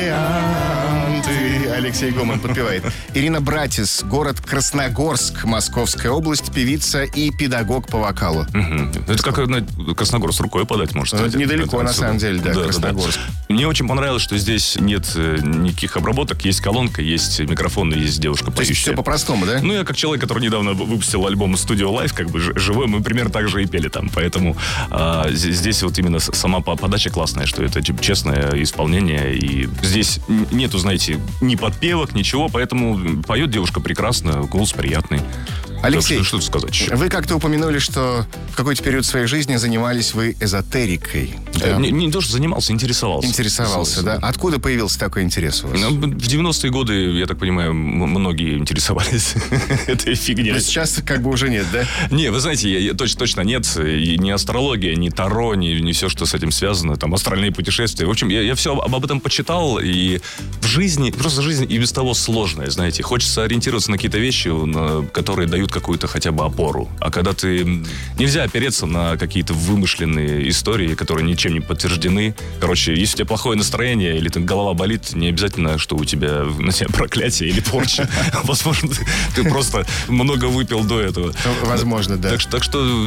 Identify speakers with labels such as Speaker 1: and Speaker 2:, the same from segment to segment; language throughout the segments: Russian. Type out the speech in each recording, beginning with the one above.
Speaker 1: Алексей Гоман подпевает. Ирина Братис, город Красногорск, Московская область, певица и педагог по вокалу.
Speaker 2: Это как на Красногорск рукой подать, может.
Speaker 1: Недалеко, на самом деле, да, Красногорск.
Speaker 2: Да. Мне очень понравилось, что здесь нет никаких обработок. Есть колонка, есть микрофон, есть девушка поющая.
Speaker 1: То есть все по-простому, да?
Speaker 2: Ну, я как человек, который недавно выпустил альбом Studio Live, как бы живой, мы примерно так же и пели там. Поэтому здесь вот именно сама подача классная, что это честное исполнение. И здесь нету, знаете, ни подпевок, ничего, поэтому поет девушка прекрасно, голос приятный.
Speaker 1: Алексей,
Speaker 2: что сказать еще?
Speaker 1: Вы как-то упомянули, что в какой-то период своей жизни занимались вы эзотерикой. Да?
Speaker 2: Не то, что занимался, интересовался.
Speaker 1: Интересовался, да? Откуда появился такой интерес у вас?
Speaker 2: В 90-е годы, я так понимаю, многие интересовались этой фигней.
Speaker 1: Но сейчас как бы уже нет, да?
Speaker 2: Не, вы знаете, точно нет. И ни астрология, ни таро, ни все, что с этим связано. Там астральные путешествия. В общем, я все об этом почитал. И в жизни, просто жизнь и без того сложная, знаете. Хочется ориентироваться на какие-то вещи, которые дают какую-то хотя бы опору. А когда ты... Нельзя опереться на какие-то вымышленные истории, которые ничем не подтверждены. Короче, если у тебя плохое настроение или голова болит, не обязательно, что у тебя на тебя проклятие или порча. Возможно, ты просто много выпил до этого.
Speaker 1: Возможно, да.
Speaker 2: Так что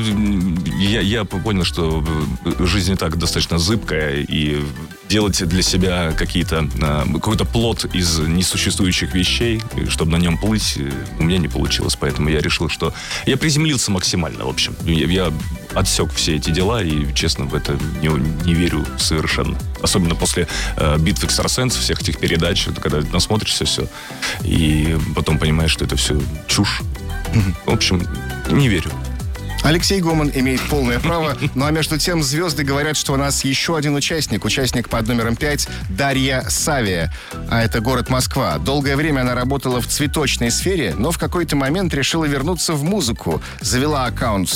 Speaker 2: я понял, что жизнь и так достаточно зыбкая, и делать для себя какой-то плод из несуществующих вещей, чтобы на нем плыть, у меня не получилось. Поэтому я решил, что я приземлился максимально, в общем. Я отсек все эти дела и, честно, в это не верю совершенно. Особенно после битвы экстрасенсов, всех этих передач, когда насмотришься все, и потом понимаешь, что это все чушь. В общем, не верю.
Speaker 1: Алексей Гоман имеет полное право. Ну а между тем звезды говорят, что у нас еще один участник под номером 5, Дарья Савия. А это город Москва. Долгое время она работала в цветочной сфере, но в какой-то момент решила вернуться в музыку. Завела аккаунт